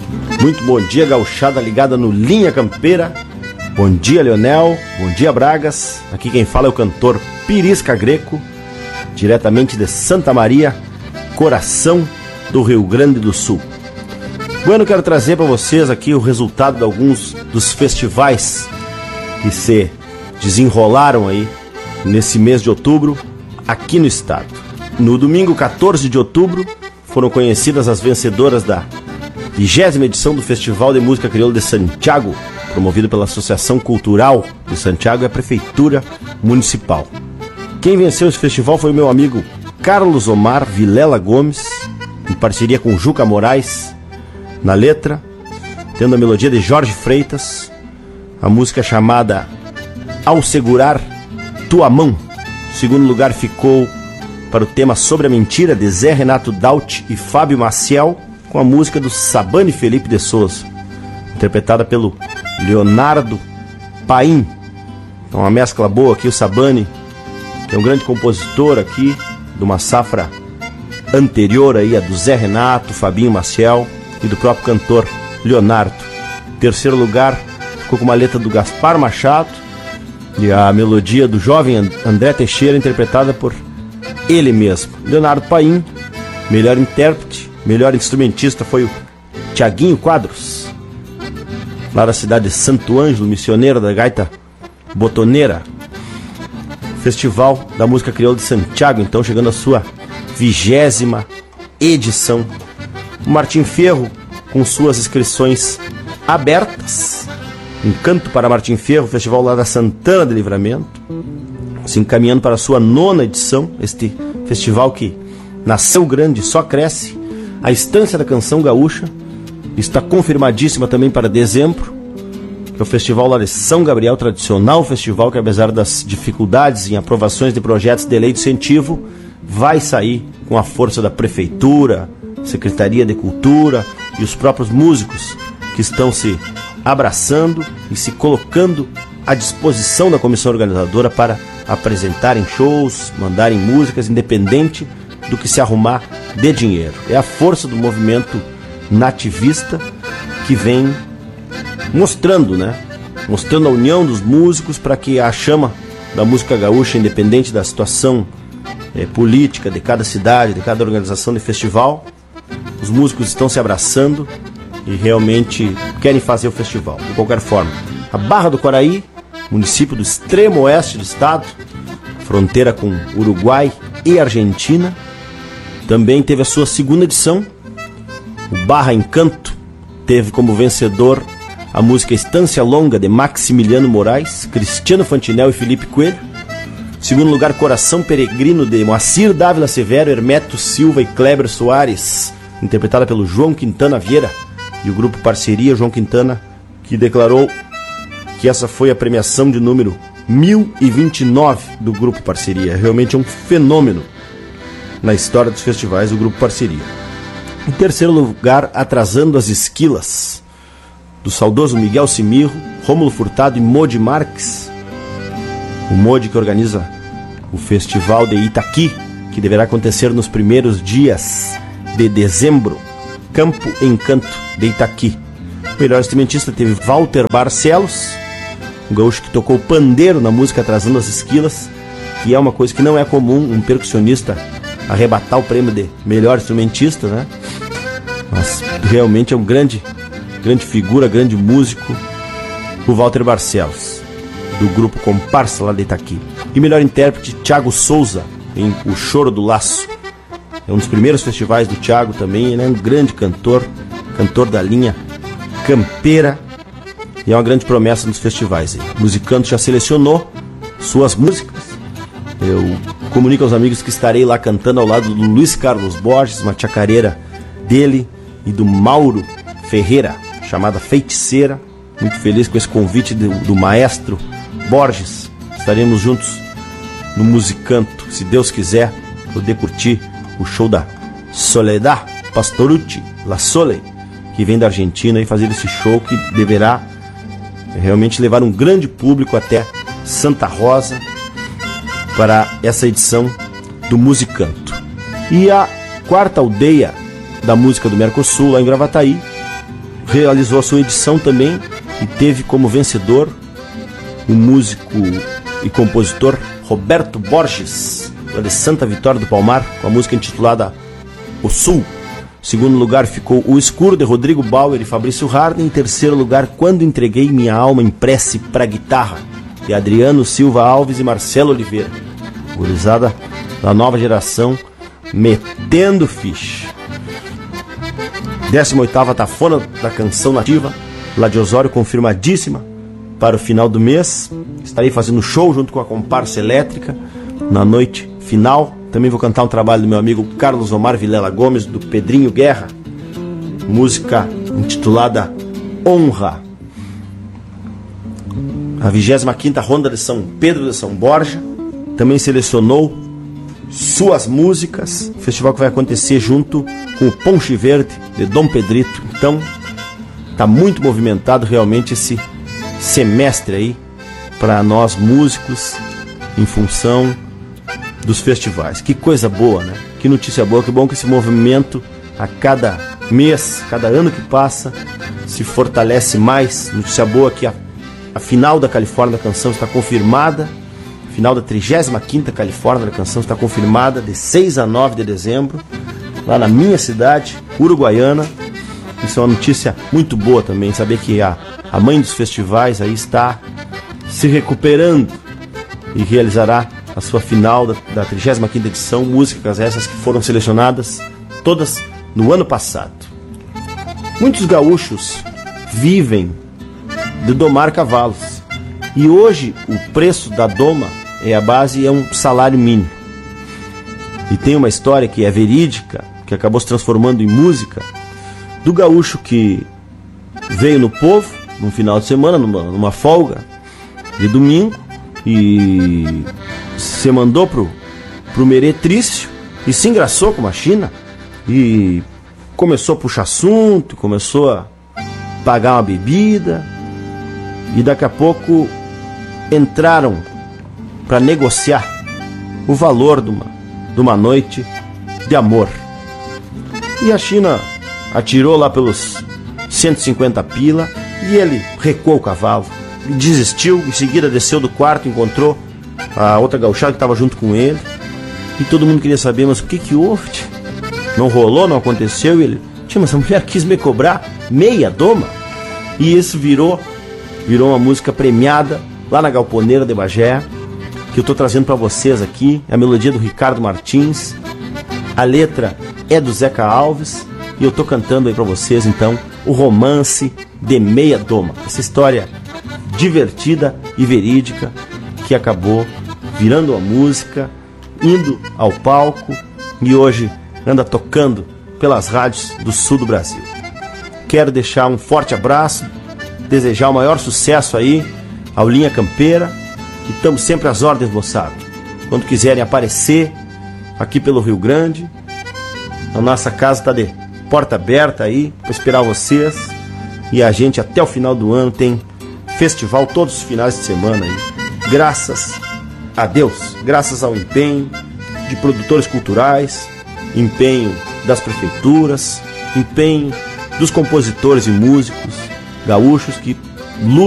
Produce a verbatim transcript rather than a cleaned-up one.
Muito bom dia, gauchada ligada no Linha Campeira. Bom dia, Leonel. Bom dia, Bragas. Aqui quem fala é o cantor Pirisca Greco, diretamente de Santa Maria, coração do Rio Grande do Sul. Bueno, quero trazer para vocês aqui o resultado de alguns dos festivais que se desenrolaram aí nesse mês de outubro aqui no estado. No domingo quatorze de outubro foram conhecidas as vencedoras da vigésima edição do Festival de Música Crioula de Santiago, promovido pela Associação Cultural de Santiago e a Prefeitura Municipal. Quem venceu esse festival foi o meu amigo Carlos Omar Vilela Gomes, em parceria com Juca Moraes na letra, tendo a melodia de Jorge Freitas, a música chamada Ao Segurar Tua Mão. O segundo lugar ficou para o tema Sobre a Mentira, de Zé Renato Daut e Fábio Maciel, com a música do Sabane Felipe de Souza, interpretada pelo Leonardo Paim. Então uma mescla boa aqui, o Sabane, que é um grande compositor aqui, de uma safra anterior aí, a do Zé Renato, Fabinho Maciel e do próprio cantor Leonardo. Terceiro lugar ficou com uma letra do Gaspar Machado e a melodia do jovem André Teixeira, interpretada por ele mesmo. Leonardo Paim, melhor intérprete. Melhor instrumentista foi o Tiaguinho Quadros, lá da cidade de Santo Ângelo, missioneiro da gaita botoneira. Festival da Música Crioula de Santiago, então, chegando à sua vigésima edição. O Martim Fierro, com suas inscrições abertas. Encanto para Martim Fierro, festival lá da Santana de Livramento, se encaminhando para a sua nona edição. Este festival que nasceu grande, só cresce. A Estância da Canção Gaúcha está confirmadíssima também para dezembro, que é o festival lá de São Gabriel, tradicional festival que, apesar das dificuldades em aprovações de projetos de lei de incentivo, vai sair com a força da Prefeitura, Secretaria de Cultura e os próprios músicos que estão se abraçando e se colocando à disposição da comissão organizadora para apresentarem shows, mandarem músicas, independente do que se arrumar de dinheiro. É a força do movimento nativista que vem mostrando, né? Mostrando a união dos músicos para que a chama da música gaúcha, independente da situação é, política de cada cidade, de cada organização de festival, os músicos estão se abraçando e realmente querem fazer o festival. De qualquer forma, a Barra do Quaraí, município do extremo oeste do estado, fronteira com Uruguai e Argentina, também teve a sua segunda edição. O Barra Encanto teve como vencedor a música Estância Longa, de Maximiliano Moraes, Cristiano Fantinel e Felipe Coelho. Segundo lugar, Coração Peregrino, de Moacir Dávila Severo, Hermeto Silva e Kleber Soares, interpretada pelo João Quintana Vieira e o grupo Parceria João Quintana, que declarou que essa foi a premiação de número mil e vinte e nove do grupo Parceria. Realmente é um fenômeno na história dos festivais do grupo Parceria. Em terceiro lugar, Atrasando as Esquilas, do saudoso Miguel Simirro, Rômulo Furtado e Modi Marques. O Modi que organiza o festival de Itaqui, que deverá acontecer nos primeiros dias de dezembro. Campo Encanto de Itaqui. O melhor instrumentista teve Walter Barcelos, um gaúcho que tocou pandeiro na música Atrasando as Esquilas, que é uma coisa que não é comum, um percussionista arrebatar o prêmio de melhor instrumentista, né? Mas realmente é um grande, grande figura, grande músico, o Walter Barcelos, do grupo Comparsa lá de Itaqui. E melhor intérprete, Thiago Souza, em O Choro do Laço. É um dos primeiros festivais do Thiago também, ele é um grande cantor, cantor da linha campeira, e é uma grande promessa nos festivais. O Musicanto já selecionou suas músicas. Eu comunico aos amigos que estarei lá cantando ao lado do Luiz Carlos Borges, uma chacareira dele, e do Mauro Ferreira, chamada Feiticeira. Muito feliz com esse convite do, do maestro Borges. Estaremos juntos no Musicanto, se Deus quiser, poder curtir o show da Soledad Pastorucci, La Sole, que vem da Argentina, e fazer esse show que deverá realmente levar um grande público até Santa Rosa para essa edição do Musicanto. E a quarta aldeia da música do Mercosul, lá em Gravataí, realizou a sua edição também e teve como vencedor o músico e compositor Roberto Borges, de Santa Vitória do Palmar, com a música intitulada O Sul. Em segundo lugar ficou O Escuro, de Rodrigo Bauer e Fabrício Harden. Em terceiro lugar, Quando Entreguei Minha Alma em Prece pra Guitarra, de Adriano Silva Alves e Marcelo Oliveira. Gurizada da nova geração metendo ficha. décima oitava Tafona da Canção Nativa, lá de Osório, confirmadíssima para o final do mês. Estarei fazendo show junto com a Comparsa Elétrica na noite final. Também vou cantar um trabalho do meu amigo Carlos Omar Vilela Gomes, do Pedrinho Guerra, música intitulada Honra. A vigésima quinta Ronda de São Pedro de São Borja também selecionou suas músicas. O festival que vai acontecer junto com o Ponche Verde de Dom Pedrito. Então tá muito movimentado realmente esse semestre aí para nós músicos, em função dos festivais. Que coisa boa, né? Que notícia boa, que bom que esse movimento a cada mês, cada ano que passa, se fortalece mais. Notícia boa que a, a final da Califórnia da Canção está confirmada. A final da trigésima quinta Califórnia da Canção está confirmada de seis a nove de dezembro, lá na minha cidade, Uruguaiana. Isso é uma notícia muito boa também, saber que a, a mãe dos festivais aí está se recuperando e realizará a sua final da, da trigésima quinta edição, músicas essas que foram selecionadas todas no ano passado. Muitos gaúchos vivem de domar cavalos, e hoje o preço da doma é a base, é um salário mínimo. E tem uma história que é verídica, que acabou se transformando em música, do gaúcho que veio no povo num final de semana, numa, numa folga de domingo, e se mandou pro, pro meretrício e se engraçou com a China e começou a puxar assunto, começou a pagar uma bebida, e daqui a pouco entraram para negociar o valor de uma, de uma noite de amor. E a China atirou lá pelos cento e cinquenta pila e ele recuou o cavalo e desistiu. Em seguida desceu do quarto, encontrou a outra gauchada que estava junto com ele, e todo mundo queria saber, mas o que que houve? Não rolou, não aconteceu? E ele, tia, mas a mulher quis me cobrar meia doma. E isso virou virou uma música premiada lá na Galponeira de Bagé, que eu estou trazendo para vocês aqui. A melodia do Ricardo Martins, a letra é do Zeca Alves, e eu estou cantando aí para vocês então o Romance de Meia Doma, essa história divertida e verídica que acabou virando uma música, indo ao palco e hoje anda tocando pelas rádios do sul do Brasil. Quero deixar um forte abraço, desejar o maior sucesso aí ao Linha Campeira, e estamos sempre às ordens, moçada. Quando quiserem aparecer aqui pelo Rio Grande, a nossa casa está de porta aberta aí para esperar vocês, e a gente até o final do ano tem festival todos os finais de semana aí. Graças a Deus, graças ao empenho de produtores culturais, empenho das prefeituras, empenho dos compositores e músicos gaúchos que lutam